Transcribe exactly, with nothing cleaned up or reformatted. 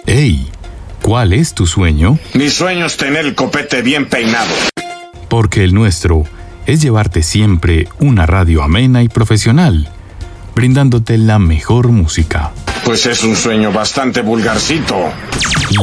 Hey, ¿cuál es tu sueño? Mi sueño es tener el copete bien peinado. Porque el nuestro es llevarte siempre una radio amena y profesional, brindándote la mejor música. Pues es un sueño bastante vulgarcito.